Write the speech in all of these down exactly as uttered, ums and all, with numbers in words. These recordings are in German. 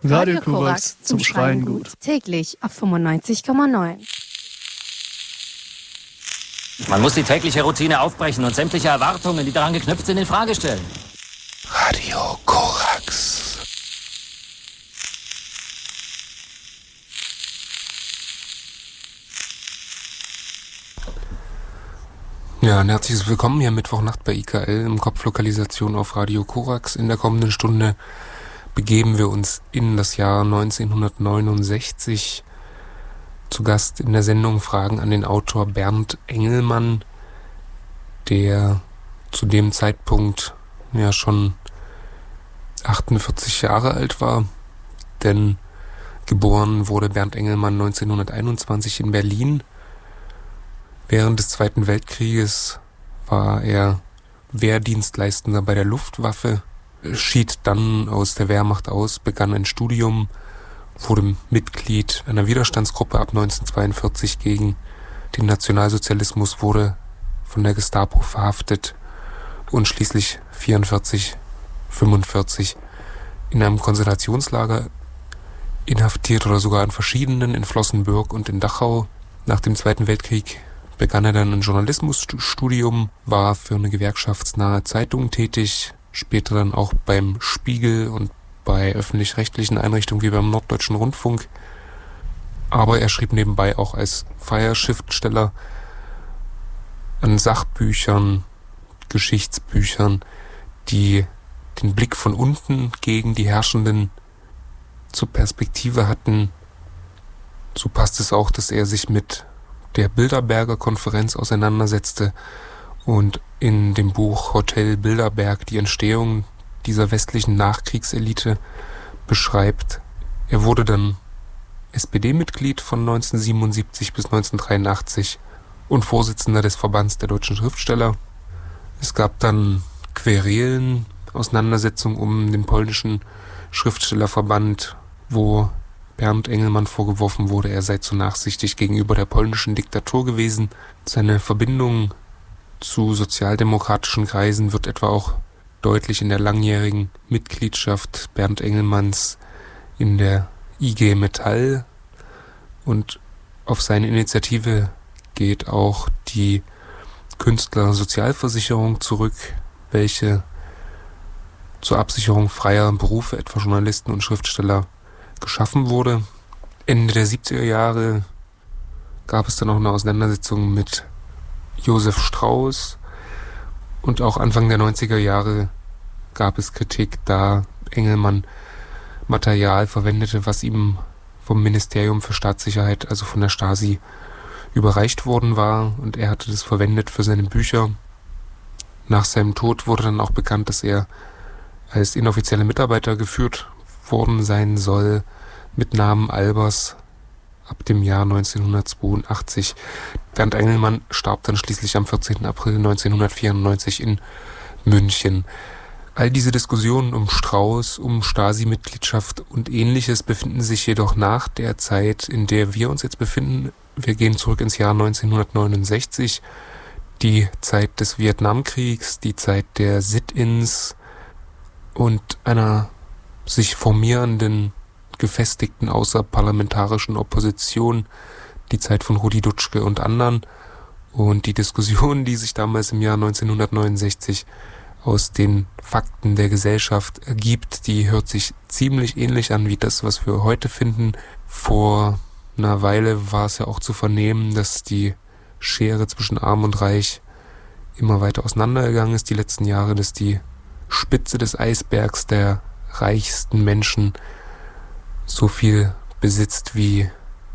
Radio Korax zum Schreien gut. Täglich auf fünfundneunzig Komma neun. Man muss die tägliche Routine aufbrechen und sämtliche Erwartungen, die daran geknüpft sind, in Frage stellen. Radio Korax. Ja, ein herzliches Willkommen hier Mittwochnacht bei I K L im Kopflokalisation auf Radio Korax. In der kommenden Stunde begeben wir uns in das Jahr neunzehnhundertneunundsechzig. Zu Gast in der Sendung Fragen an den Autor Bernd Engelmann, der zu dem Zeitpunkt ja schon achtundvierzig Jahre alt war, denn geboren wurde Bernd Engelmann neunzehnhunderteinundzwanzig in Berlin. Während des Zweiten Weltkrieges war er Wehrdienstleistender bei der Luftwaffe, schied dann aus der Wehrmacht aus, begann ein Studium, wurde Mitglied einer Widerstandsgruppe ab neunzehnhundertzweiundvierzig gegen den Nationalsozialismus, wurde von der Gestapo verhaftet und schließlich vierundvierzig, fünfundvierzig in einem Konzentrationslager inhaftiert oder sogar an verschiedenen in Flossenbürg und in Dachau. Nach dem Zweiten Weltkrieg begann er dann ein Journalismusstudium, war für eine gewerkschaftsnahe Zeitung tätig, später dann auch beim Spiegel und bei öffentlich-rechtlichen Einrichtungen wie beim Norddeutschen Rundfunk. Aber er schrieb nebenbei auch als freier Schriftsteller an Sachbüchern, Geschichtsbüchern, die den Blick von unten gegen die Herrschenden zur Perspektive hatten. So passt es auch, dass er sich mit der Bilderberger Konferenz auseinandersetzte und in dem Buch Hotel Bilderberg die Entstehung dieser westlichen Nachkriegselite beschreibt. Er wurde dann S P D-Mitglied von neunzehnhundertsiebenundsiebzig bis neunzehnhundertdreiundachtzig und Vorsitzender des Verbands der deutschen Schriftsteller. Es gab dann Querelen, Auseinandersetzungen um den polnischen Schriftstellerverband, wo Bernd Engelmann vorgeworfen wurde, er sei zu nachsichtig gegenüber der polnischen Diktatur gewesen. Seine Verbindung zu sozialdemokratischen Kreisen wird etwa auch deutlich in der langjährigen Mitgliedschaft Bernd Engelmanns in der I G Metall. Und auf seine Initiative geht auch die Künstlersozialversicherung zurück, welche zur Absicherung freier Berufe, etwa Journalisten und Schriftsteller, geschaffen wurde. Ende der siebziger Jahre gab es dann auch eine Auseinandersetzung mit Josef Strauß und auch Anfang der neunziger Jahre gab es Kritik, da Engelmann Material verwendete, was ihm vom Ministerium für Staatssicherheit, also von der Stasi, überreicht worden war und er hatte das verwendet für seine Bücher. Nach seinem Tod wurde dann auch bekannt, dass er als inoffizieller Mitarbeiter geführt worden sein soll, mit Namen Albers ab dem Jahr neunzehnhundertzweiundachtzig. Bernd Engelmann starb dann schließlich am vierzehnten April neunzehnhundertvierundneunzig in München. All diese Diskussionen um Strauß, um Stasi-Mitgliedschaft und Ähnliches befinden sich jedoch nach der Zeit, in der wir uns jetzt befinden. Wir gehen zurück ins Jahr neunzehnhundertneunundsechzig, die Zeit des Vietnamkriegs, die Zeit der Sit-ins und einer sich formierenden, gefestigten außerparlamentarischen Opposition, die Zeit von Rudi Dutschke und anderen. Und die Diskussion, die sich damals im Jahr neunzehnhundertneunundsechzig aus den Fakten der Gesellschaft ergibt, die hört sich ziemlich ähnlich an wie das, was wir heute finden. Vor einer Weile war es ja auch zu vernehmen, dass die Schere zwischen Arm und Reich immer weiter auseinandergegangen ist die letzten Jahre, dass die Spitze des Eisbergs der reichsten Menschen so viel besitzt wie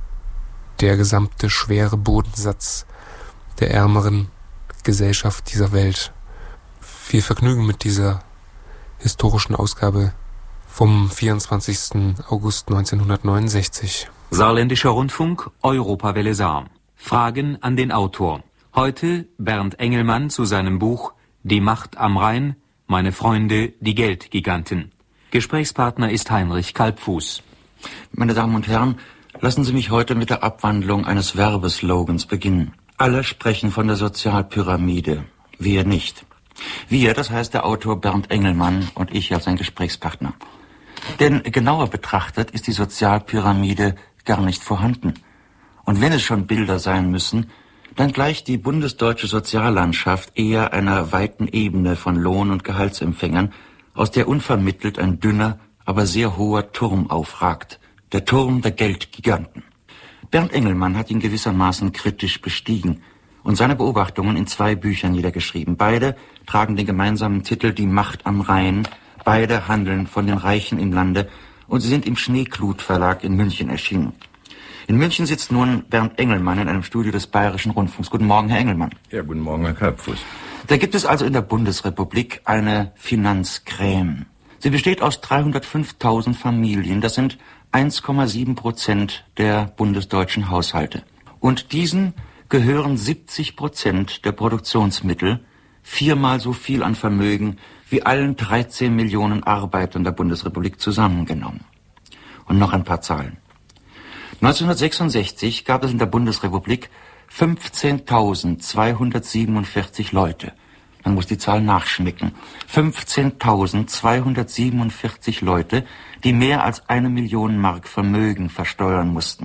der gesamte schwere Bodensatz der ärmeren Gesellschaft dieser Welt. Viel Vergnügen mit dieser historischen Ausgabe vom vierundzwanzigsten August neunzehnhundertneunundsechzig. Saarländischer Rundfunk, Europawelle Saar. Fragen an den Autor. Heute Bernd Engelmann zu seinem Buch Die Macht am Rhein, meine Freunde, die Geldgiganten. Gesprächspartner ist Heinrich Kalbfuß. Meine Damen und Herren, lassen Sie mich heute mit der Abwandlung eines Werbeslogans beginnen. Alle sprechen von der Sozialpyramide, wir nicht. Wir, das heißt der Autor Bernd Engelmann und ich als sein Gesprächspartner. Denn genauer betrachtet ist die Sozialpyramide gar nicht vorhanden. Und wenn es schon Bilder sein müssen, dann gleicht die bundesdeutsche Soziallandschaft eher einer weiten Ebene von Lohn- und Gehaltsempfängern, aus der unvermittelt ein dünner, aber sehr hoher Turm aufragt. Der Turm der Geldgiganten. Bernd Engelmann hat ihn gewissermaßen kritisch bestiegen und seine Beobachtungen in zwei Büchern niedergeschrieben. Beide tragen den gemeinsamen Titel Die Macht am Rhein. Beide handeln von den Reichen im Lande und sie sind im Schneeklut Verlag in München erschienen. In München sitzt nun Bernd Engelmann in einem Studio des Bayerischen Rundfunks. Guten Morgen, Herr Engelmann. Ja, guten Morgen, Herr Kalbfuß. Da gibt es also in der Bundesrepublik eine Finanzkräme. Sie besteht aus dreihundertfünftausend Familien. Das sind eins Komma sieben Prozent der bundesdeutschen Haushalte. Und diesen gehören siebzig Prozent der Produktionsmittel, viermal so viel an Vermögen wie allen dreizehn Millionen Arbeitern der Bundesrepublik zusammengenommen. Und noch ein paar Zahlen. neunzehnhundertsechsundsechzig gab es in der Bundesrepublik fünfzehntausendzweihundertsiebenundvierzig Leute. Man muss die Zahl nachschmecken. fünfzehntausendzweihundertsiebenundvierzig Leute, die mehr als eine Million Mark Vermögen versteuern mussten.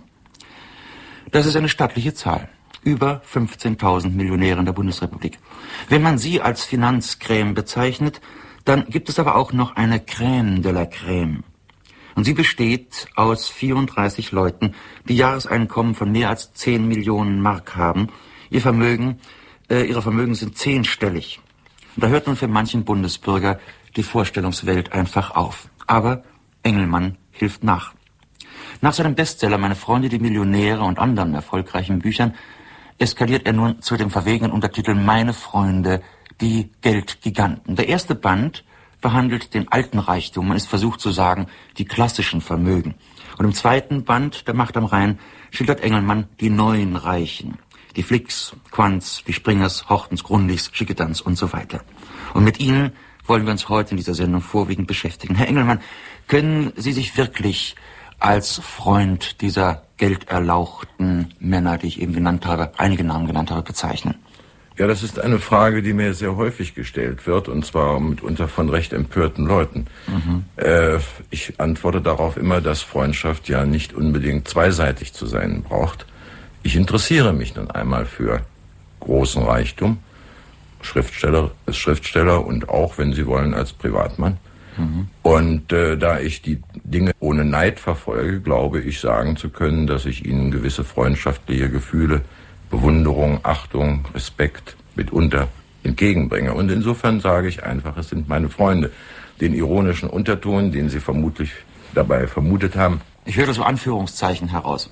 Das ist eine stattliche Zahl. Über fünfzehntausend Millionäre in der Bundesrepublik. Wenn man sie als Finanzcreme bezeichnet, dann gibt es aber auch noch eine Crème de la Crème. Und sie besteht aus vierunddreißig Leuten, die Jahreseinkommen von mehr als zehn Millionen Mark haben. Ihr Vermögen, äh, ihre Vermögen sind zehnstellig. Und da hört nun für manchen Bundesbürger die Vorstellungswelt einfach auf. Aber Engelmann hilft nach. Nach seinem Bestseller Meine Freunde, die Millionäre und anderen erfolgreichen Büchern eskaliert er nun zu dem verwegenen Untertitel Meine Freunde, die Geldgiganten. Der erste Band behandelt den alten Reichtum, man ist versucht zu sagen, die klassischen Vermögen. Und im zweiten Band, der Macht am Rhein, schildert Engelmann die neuen Reichen. Die Flicks, Quants, die Springers, Hortens, Grundigs, Schickedanz und so weiter. Und mit ihnen wollen wir uns heute in dieser Sendung vorwiegend beschäftigen. Herr Engelmann, können Sie sich wirklich als Freund dieser gelderlauchten Männer, die ich eben genannt habe, einige Namen genannt habe, bezeichnen? Ja, das ist eine Frage, die mir sehr häufig gestellt wird, und zwar mitunter von recht empörten Leuten. Mhm. Äh, ich antworte darauf immer, dass Freundschaft ja nicht unbedingt zweiseitig zu sein braucht. Ich interessiere mich nun einmal für großen Reichtum, Schriftsteller, als Schriftsteller und auch, wenn Sie wollen, als Privatmann. Mhm. Und äh, da ich die Dinge ohne Neid verfolge, glaube ich sagen zu können, dass ich ihnen gewisse freundschaftliche Gefühle, Bewunderung, Achtung, Respekt mitunter entgegenbringe. Und insofern sage ich einfach, es sind meine Freunde. Den ironischen Unterton, den Sie vermutlich dabei vermutet haben. Ich höre so Anführungszeichen heraus.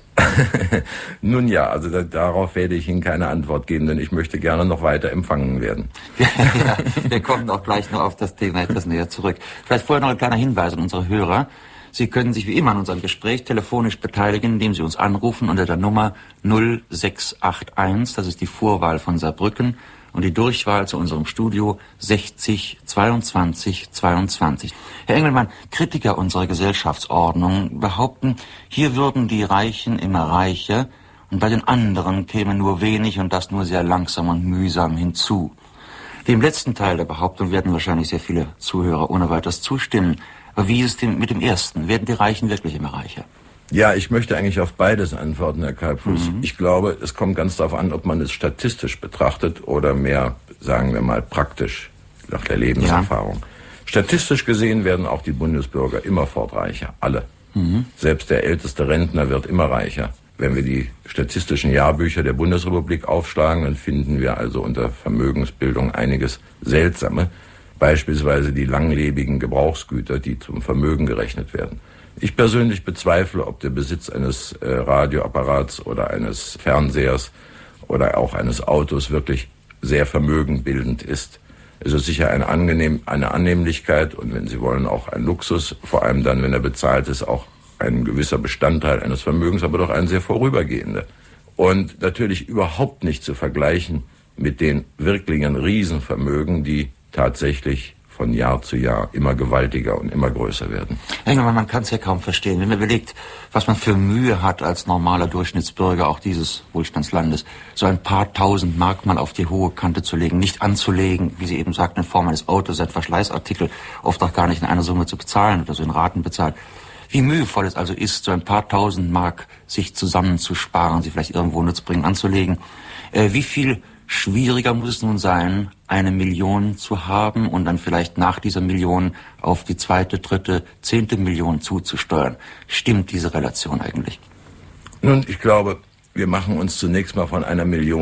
Nun ja, also da, darauf werde ich Ihnen keine Antwort geben, denn ich möchte gerne noch weiter empfangen werden. Ja, ja, wir kommen auch gleich noch auf das Thema etwas näher zurück. Vielleicht vorher noch ein kleiner Hinweis an unsere Hörer. Sie können sich wie immer an unserem Gespräch telefonisch beteiligen, indem Sie uns anrufen unter der Nummer null sechs acht eins, das ist die Vorwahl von Saarbrücken, und die Durchwahl zu unserem Studio sechzig zweiundzwanzig zweiundzwanzig. Herr Engelmann, Kritiker unserer Gesellschaftsordnung behaupten, hier würden die Reichen immer reicher und bei den anderen käme nur wenig und das nur sehr langsam und mühsam hinzu. Dem letzten Teil der Behauptung werden wahrscheinlich sehr viele Zuhörer ohne weiteres zustimmen. Aber wie ist es denn mit dem ersten? Werden die Reichen wirklich immer reicher? Ja, ich möchte eigentlich auf beides antworten, Herr Kalbfuß. Mhm. Ich glaube, es kommt ganz darauf an, ob man es statistisch betrachtet oder mehr, sagen wir mal, praktisch, nach der Lebenserfahrung. Ja. Statistisch gesehen werden auch die Bundesbürger immerfort reicher, alle. Mhm. Selbst der älteste Rentner wird immer reicher. Wenn wir die statistischen Jahrbücher der Bundesrepublik aufschlagen, dann finden wir also unter Vermögensbildung einiges Seltsame. Beispielsweise die langlebigen Gebrauchsgüter, die zum Vermögen gerechnet werden. Ich persönlich bezweifle, ob der Besitz eines äh, Radioapparats oder eines Fernsehers oder auch eines Autos wirklich sehr vermögenbildend ist. Es ist sicher eine, angenehm, eine Annehmlichkeit und wenn Sie wollen auch ein Luxus, vor allem dann, wenn er bezahlt ist, auch ein gewisser Bestandteil eines Vermögens, aber doch ein sehr vorübergehender. Und natürlich überhaupt nicht zu vergleichen mit den wirklichen Riesenvermögen, die tatsächlich von Jahr zu Jahr immer gewaltiger und immer größer werden. Engelmann, man kann es ja kaum verstehen. Wenn man überlegt, was man für Mühe hat als normaler Durchschnittsbürger auch dieses Wohlstandslandes, so ein paar tausend Mark mal auf die hohe Kante zu legen, nicht anzulegen, wie Sie eben sagten, in Form eines Autos, ein Verschleißartikel, oft auch gar nicht in einer Summe zu bezahlen oder so in Raten bezahlt. Wie mühevoll es also ist, so ein paar tausend Mark sich zusammenzusparen, sie vielleicht irgendwo nutzbringend anzulegen. Äh, wie viel schwieriger muss es nun sein, eine Million zu haben und dann vielleicht nach dieser Million auf die zweite, dritte, zehnte Million zuzusteuern? Stimmt diese Relation eigentlich? Nun, ich glaube, wir machen uns zunächst mal von einer Million